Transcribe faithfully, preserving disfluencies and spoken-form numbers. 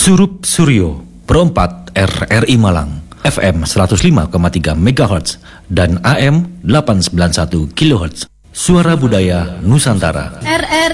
Surup Suryo, Perempat R R I Malang, F M seratus lima koma tiga megahertz dan A M delapan ratus sembilan puluh satu kilohertz. Suara Budaya Nusantara. R R